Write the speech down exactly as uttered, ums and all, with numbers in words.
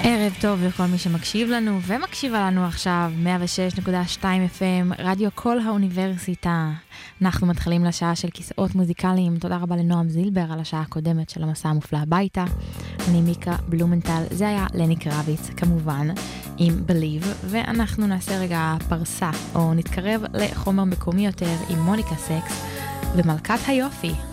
ערב טוב לכל מי שמקשיב לנו ומקשיבה לנו עכשיו, מאה ושש נקודה שתיים אף אם, רדיו כל האוניברסיטה. אנחנו מתחילים לשעה של כיסאות מוזיקליים. תודה רבה לנועם זילבר על השעה הקודמת של המסע המופלא הביתה. אני מיקה בלומנטל, זה היה לני קרביץ כמובן, עם Believe, ואנחנו נעשה רגע פרסה, או נתקרב לחומר מקומי יותר עם מוניקה סקס ומלכת היופי.